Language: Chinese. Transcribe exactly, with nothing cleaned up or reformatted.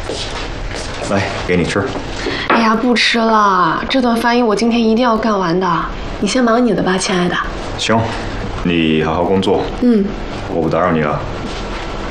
来，给你吃。 哎呀，不吃了，这段翻译我今天一定要干完的。你先忙你的吧，亲爱的。 行，你好好工作。 嗯。 我不打扰你了。